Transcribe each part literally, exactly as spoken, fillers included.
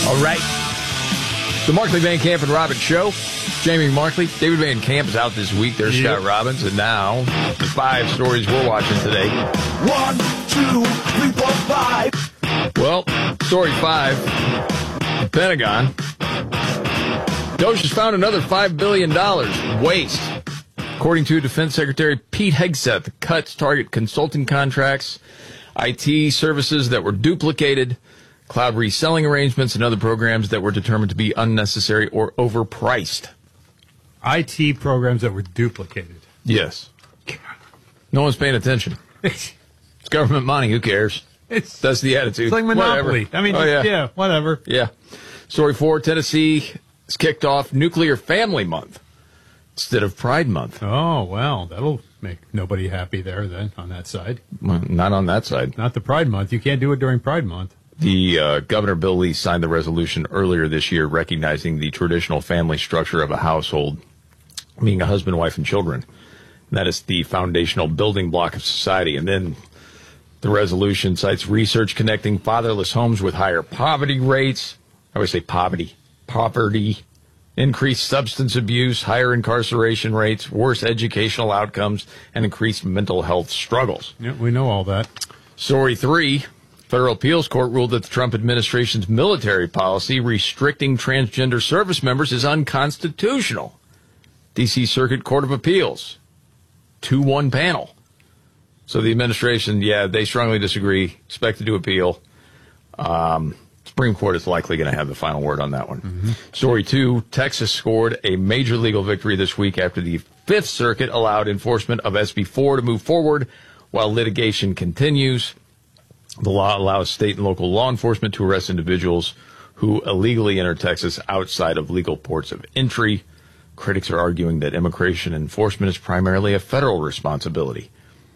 All right. The Markley, Van Camp, and Robbins Show. Jamie Markley. David Van Camp is out this week. There's yep. Scott Robbins. And now, the five stories we're watching today. One, two, three, four, five. Well, story five. The Pentagon. DOGE has found another five billion dollars waste. According to Defense Secretary Pete Hegseth, the cuts target consulting contracts, I T services that were duplicated, cloud reselling arrangements, and other programs that were determined to be unnecessary or overpriced. I T programs that were duplicated. Yes. No one's paying attention. It's government money. Who cares? It's, That's the attitude. It's like Monopoly. Whatever. I mean, oh, yeah. yeah, whatever. Yeah. Story four, Tennessee has kicked off Nuclear Family Month instead of Pride Month. Oh, well, that'll make nobody happy there then on that side. Well, not on that side. Not the Pride Month. You can't do it during Pride Month. The uh, Governor Bill Lee signed the resolution earlier this year recognizing the traditional family structure of a household, being a husband, wife, and children. That is the foundational building block of society. And then the resolution cites research connecting fatherless homes with higher poverty rates. I always say poverty. Poverty. Increased substance abuse, higher incarceration rates, worse educational outcomes, and increased mental health struggles. Yeah, we know all that. Story three. Federal appeals court ruled that the Trump administration's military policy restricting transgender service members is unconstitutional. D C Circuit Court of Appeals. two one panel. So the administration, yeah, they strongly disagree, expected to appeal. Um, Supreme Court is likely going to have the final word on that one. Mm-hmm. Story two, Texas scored a major legal victory this week after the Fifth Circuit allowed enforcement of S B four to move forward while litigation continues. The law allows state and local law enforcement to arrest individuals who illegally enter Texas outside of legal ports of entry. Critics are arguing that immigration enforcement is primarily a federal responsibility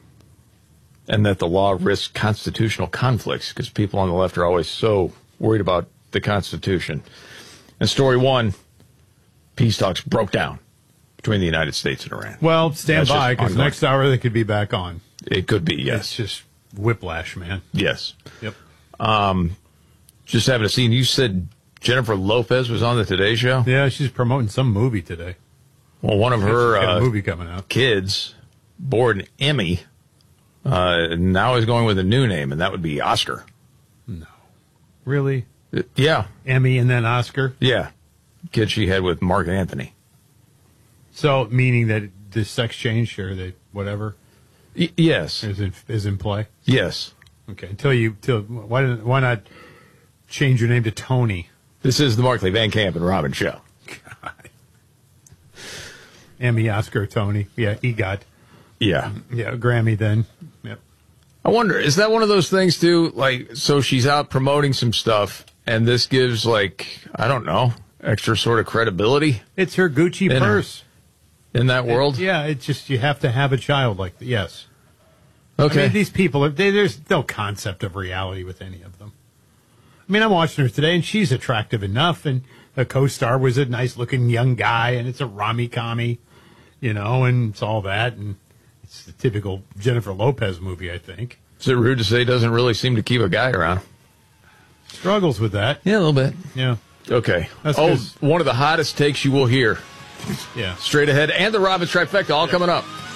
and that the law risks constitutional conflicts because people on the left are always so worried about the Constitution. And story one, peace talks broke down between the United States and Iran. Well, stand That's by because next hour they could be back on. It could be, yes. It's just whiplash, man. Yes. Yep. Um, just having a scene. You said Jennifer Lopez was on the Today Show? Yeah, she's promoting some movie today. Well, one of her got uh, a movie coming out. kids bore an Emmy. Uh, now is going with a new name, and that would be Oscar. No. Really? Uh, yeah. Emmy and then Oscar? Yeah. Kid she had with Mark Anthony. So, meaning that the sex change or the whatever Y- yes. is in, is in play? Yes. Okay. Until you, till, why, didn't- why not change your name to Tony? This is the Markley, Van Camp, and Robbins Show. God. Emmy, Oscar, Tony. Yeah, EGOT. Yeah. Yeah, Grammy then. Yep. I wonder, is that one of those things, too? Like, so she's out promoting some stuff, and this gives, like, I don't know, extra sort of credibility? It's her Gucci in purse. Her, in that world? It, yeah, it's just you have to have a child like that. Yes. Okay. I mean, these people, they, there's no concept of reality with any of them. I mean, I'm watching her today, and she's attractive enough, and the co-star was a nice-looking young guy, and it's a Rami-Kami, you know, and it's all that, and it's the typical Jennifer Lopez movie, I think. Is it rude to say doesn't really seem to keep a guy around? Struggles with that. Yeah, a little bit. Yeah. Okay. That's oh, one of the hottest takes you will hear. Yeah. Straight ahead. And the Robbins Trifecta all coming up.